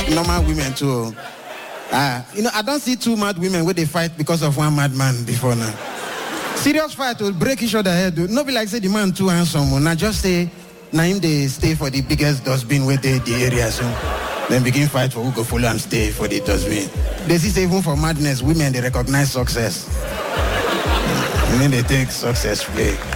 normal women too. I don't see two mad women where they fight because of one mad man before now. Serious fight will break each other head. No be like say the man too handsome. Now just say, now him they stay for the biggest dustbin where they the area so. Then begin fight for who go follow and stay for the dustbin. They see even for madness, women they recognize success. And then they take success play.